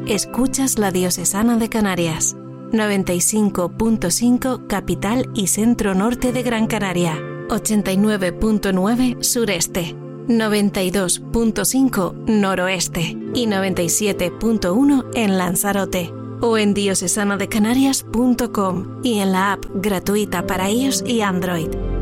escuchas La Diocesana de Canarias. 95.5 capital y centro norte de Gran Canaria. 89.9 sureste. 92.5 noroeste. Y 97.1 en Lanzarote. O en diocesanadecanarias.com y en la app gratuita para iOS y Android.